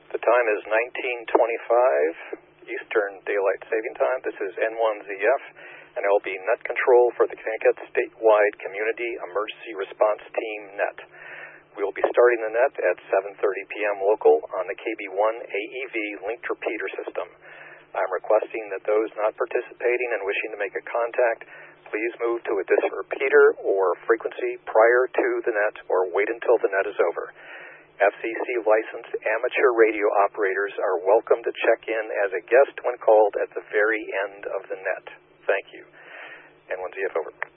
The time is 19:25 Eastern Daylight Saving Time. This is N1ZF, and I will be net control for the Connecticut Statewide Community Emergency Response Team net. We will be starting the net at 7:30 p.m. local on the KB1 AEV linked repeater system. I'm requesting that those not participating and wishing to make a contact, please move to a distant repeater or frequency prior to the net or wait until the net is over. FCC licensed amateur radio operators are welcome to check in as a guest when called at the very end of the net. Thank you. N1ZF over.